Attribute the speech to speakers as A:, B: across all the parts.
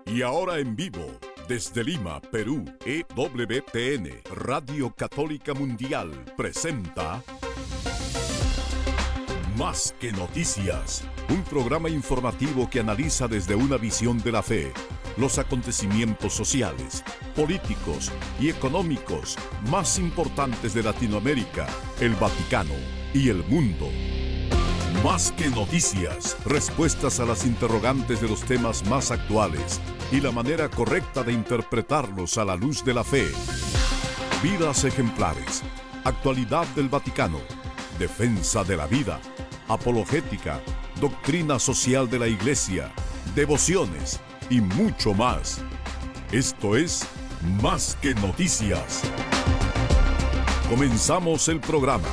A: Y ahora en vivo, desde Lima, Perú, EWTN, Radio Católica Mundial, presenta Más que Noticias, un programa informativo que analiza desde una visión de la fe los acontecimientos sociales, políticos y económicos más importantes de Latinoamérica, el Vaticano y el mundo. Más que noticias, respuestas a las interrogantes de los temas más actuales y la manera correcta de interpretarlos a la luz de la fe. Vidas ejemplares, actualidad del Vaticano, defensa de la vida, apologética, doctrina social de la Iglesia, devociones y mucho más. Esto es Más que Noticias. Comenzamos el programa.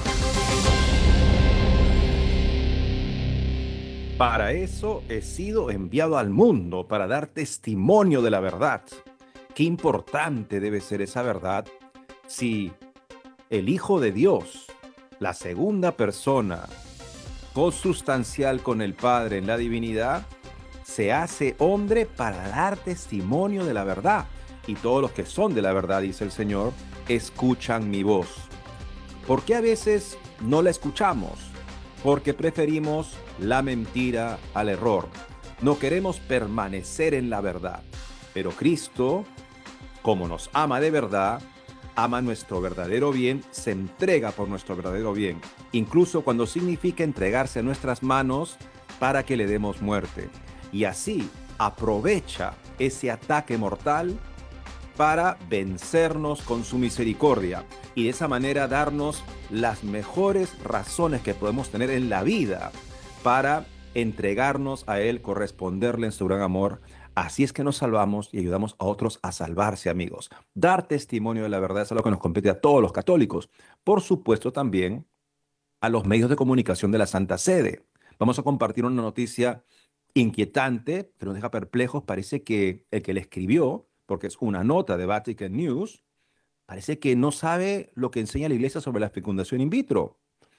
B: Para eso he sido enviado al mundo, para dar testimonio de la verdad. Qué importante debe ser esa verdad si el Hijo de Dios, la segunda persona, consustancial con el Padre en la divinidad, se hace hombre para dar testimonio de la verdad. Y todos los que son de la verdad, dice el Señor, escuchan mi voz. ¿Por qué a veces no la escuchamos? Porque preferimos la mentira al error. No queremos permanecer en la verdad. Pero Cristo, como nos ama de verdad, ama nuestro verdadero bien, se entrega por nuestro verdadero bien, incluso cuando significa entregarse a nuestras manos para que le demos muerte. Y así aprovecha ese ataque mortal para vencernos con su misericordia y de esa manera darnos las mejores razones que podemos tener en la vida para entregarnos a Él, corresponderle en su gran amor. Así es que nos salvamos y ayudamos a otros a salvarse, amigos. Dar testimonio de la verdad es algo que nos compete a todos los católicos. Por supuesto, también a los medios de comunicación de la Santa Sede. Vamos a compartir una noticia inquietante que nos deja perplejos. Parece que el que le escribió, porque es una nota de Vatican News, parece que no sabe lo que enseña la Iglesia sobre la fecundación in vitro.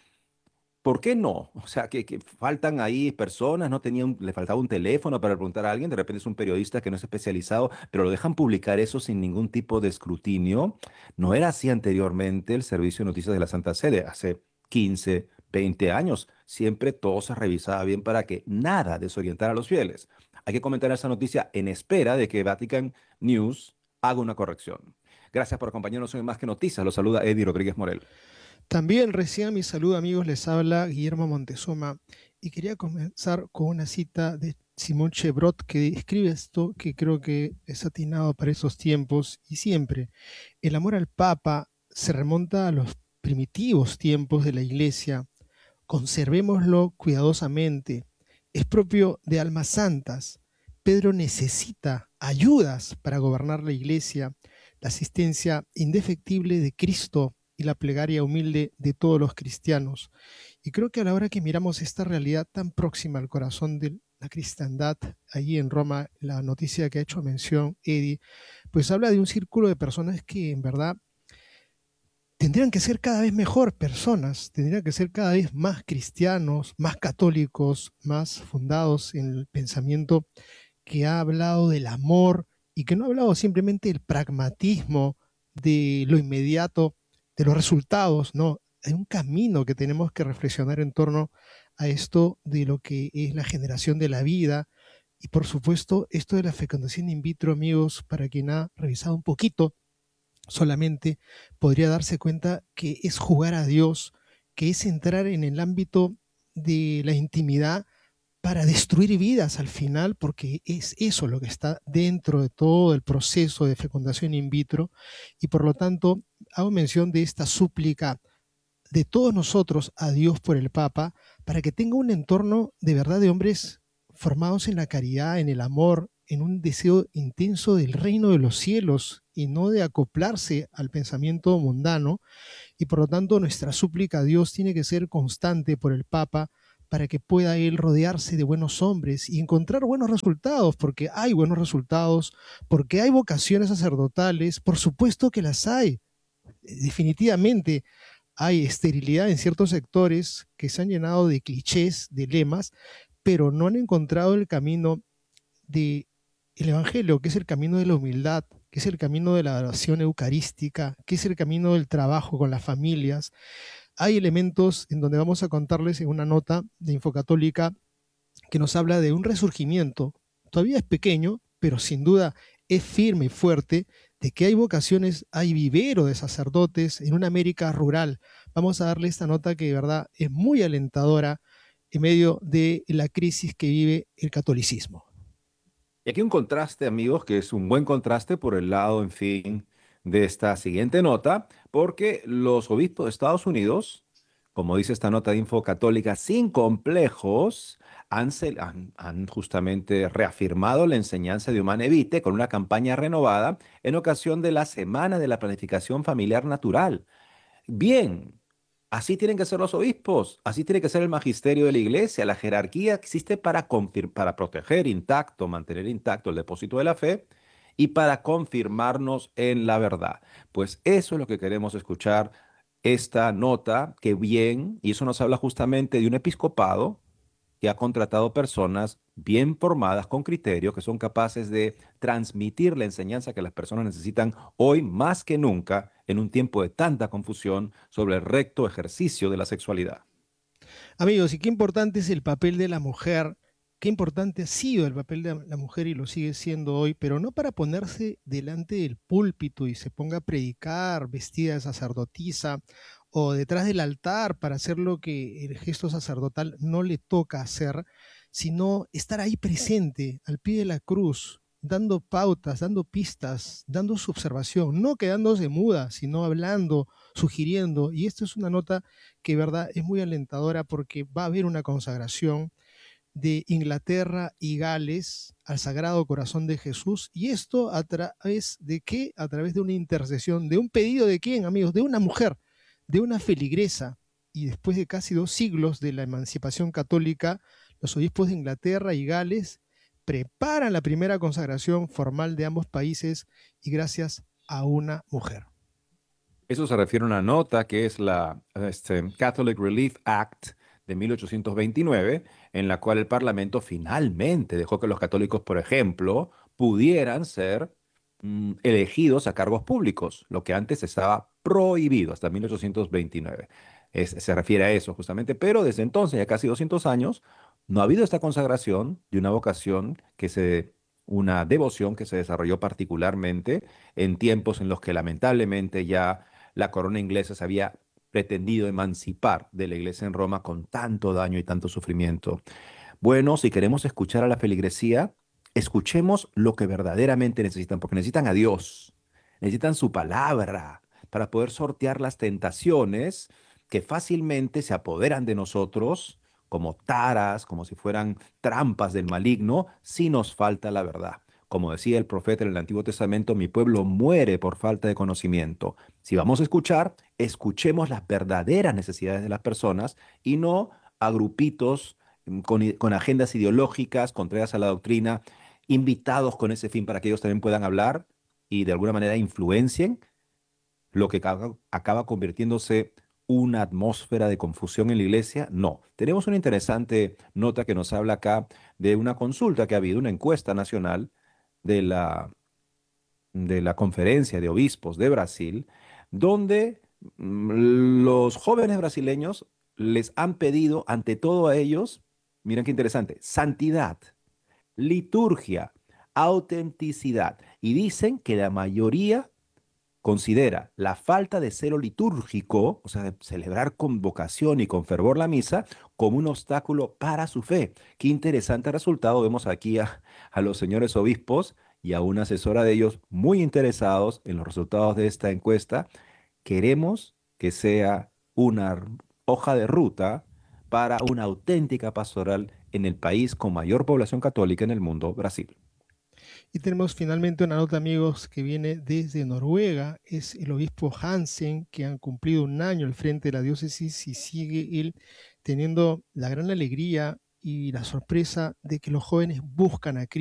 B: ¿Por qué no? O sea, que faltan ahí personas, no le faltaba un teléfono para preguntar a alguien, de repente es un periodista que no es especializado, pero lo dejan publicar eso sin ningún tipo de escrutinio. No era así anteriormente el Servicio de Noticias de la Santa Sede, hace 15, 20 años. Siempre todo se revisaba bien para que nada desorientara a los fieles. Hay que comentar esa noticia en espera de que Vatican News haga una corrección. Gracias por acompañarnos hoy en Más que Noticias. Los saluda Eddie Rodríguez Morel.
C: También recién mi saludo, amigos, les habla Guillermo Montezuma y quería comenzar con una cita de Simón Chebrot que escribe esto que creo que es atinado para esos tiempos y siempre. El amor al Papa se remonta a los primitivos tiempos de la Iglesia. Conservémoslo cuidadosamente. Es propio de almas santas. Pedro necesita ayudas para gobernar la Iglesia, la asistencia indefectible de Cristo y la plegaria humilde de todos los cristianos. Y creo que a la hora que miramos esta realidad tan próxima al corazón de la cristiandad, allí en Roma, la noticia que ha hecho mención Eddie, pues habla de un círculo de personas que en verdad tendrían que ser cada vez mejor personas, tendrían que ser cada vez más cristianos, más católicos, más fundados en el pensamiento que ha hablado del amor y que no ha hablado simplemente del pragmatismo, de lo inmediato, de los resultados, no. Hay un camino que tenemos que reflexionar en torno a esto de lo que es la generación de la vida y por supuesto esto de la fecundación in vitro, amigos, para quien ha revisado un poquito solamente podría darse cuenta que es jugar a Dios, que es entrar en el ámbito de la intimidad para destruir vidas al final, porque es eso lo que está dentro de todo el proceso de fecundación in vitro, y por lo tanto hago mención de esta súplica de todos nosotros a Dios por el Papa, para que tenga un entorno de verdad de hombres formados en la caridad, en el amor, en un deseo intenso del reino de los cielos y no de acoplarse al pensamiento mundano, y por lo tanto nuestra súplica a Dios tiene que ser constante por el Papa, para que pueda él rodearse de buenos hombres y encontrar buenos resultados, porque hay buenos resultados, porque hay vocaciones sacerdotales, por supuesto que las hay. Definitivamente hay esterilidad en ciertos sectores que se han llenado de clichés, de lemas, pero no han encontrado el camino de el Evangelio, que es el camino de la humildad, que es el camino de la oración eucarística, que es el camino del trabajo con las familias. Hay elementos en donde vamos a contarles en una nota de Infocatólica que nos habla de un resurgimiento. Todavía es pequeño, pero sin duda es firme y fuerte, de que hay vocaciones, hay vivero de sacerdotes en una América rural. Vamos a darle esta nota que de verdad es muy alentadora en medio de la crisis que vive el catolicismo.
B: Y aquí un contraste, amigos, que es un buen contraste por el lado, en fin, de esta siguiente nota, porque los obispos de Estados Unidos, como dice esta nota de Info Católica, sin complejos, han justamente reafirmado la enseñanza de Humane Vitae con una campaña renovada en ocasión de la Semana de la Planificación Familiar Natural. Bien, así tienen que ser los obispos, así tiene que ser el magisterio de la iglesia. La jerarquía existe para proteger intacto, mantener intacto el depósito de la fe y para confirmarnos en la verdad. Pues eso es lo que queremos escuchar esta nota, que bien, y eso nos habla justamente de un episcopado que ha contratado personas bien formadas, con criterio, que son capaces de transmitir la enseñanza que las personas necesitan hoy más que nunca en un tiempo de tanta confusión sobre el recto ejercicio de la sexualidad.
C: Amigos, y qué importante es el papel de la mujer, qué importante ha sido el papel de la mujer y lo sigue siendo hoy, pero no para ponerse delante del púlpito y se ponga a predicar vestida de sacerdotisa o detrás del altar para hacer lo que el gesto sacerdotal no le toca hacer, sino estar ahí presente, al pie de la cruz, dando pautas, dando pistas, dando su observación, no quedándose muda, sino hablando, sugiriendo. Y esto es una nota que, verdad, es muy alentadora porque va a haber una consagración de Inglaterra y Gales al Sagrado Corazón de Jesús. ¿Y esto a través de qué? A través de una intercesión, de un pedido de quién, amigos, de una mujer, de una feligresa. Y después de casi 2 siglos de la emancipación católica, los obispos de Inglaterra y Gales preparan la primera consagración formal de ambos países y gracias a una mujer.
B: Eso se refiere a una nota que es la Catholic Relief Act de 1829, en la cual el Parlamento finalmente dejó que los católicos, por ejemplo, pudieran ser elegidos a cargos públicos, lo que antes estaba prohibido hasta 1829. Se refiere a eso justamente, pero desde entonces, ya casi 200 años, no ha habido esta consagración de una vocación una devoción que se desarrolló particularmente en tiempos en los que lamentablemente ya la corona inglesa se había pretendido emancipar de la iglesia en Roma con tanto daño y tanto sufrimiento. Bueno, si queremos escuchar a la feligresía, escuchemos lo que verdaderamente necesitan, porque necesitan a Dios, necesitan su palabra para poder sortear las tentaciones que fácilmente se apoderan de nosotros como taras, como si fueran trampas del maligno, si nos falta la verdad. Como decía el profeta en el Antiguo Testamento, mi pueblo muere por falta de conocimiento. Si vamos a escuchar, escuchemos las verdaderas necesidades de las personas y no a grupitos con agendas ideológicas contrarias a la doctrina, invitados con ese fin para que ellos también puedan hablar y de alguna manera influencien, lo que acaba convirtiéndose una atmósfera de confusión en la iglesia. No, tenemos una interesante nota que nos habla acá de una consulta que ha habido, una encuesta nacional de la Conferencia de Obispos de Brasil, donde los jóvenes brasileños les han pedido ante todo a ellos, miren qué interesante, santidad, liturgia, autenticidad. Y dicen que la mayoría considera la falta de celo litúrgico, o sea, de celebrar con vocación y con fervor la misa, como un obstáculo para su fe. Qué interesante resultado. Vemos aquí a los señores obispos y a una asesora de ellos muy interesados en los resultados de esta encuesta. Queremos que sea una hoja de ruta para una auténtica pastoral en el país con mayor población católica en el mundo, Brasil.
C: Y tenemos finalmente una nota, amigos, que viene desde Noruega. Es el obispo Hansen, que han cumplido 1 año al frente de la diócesis y sigue él teniendo la gran alegría y la sorpresa de que los jóvenes buscan a Cristo.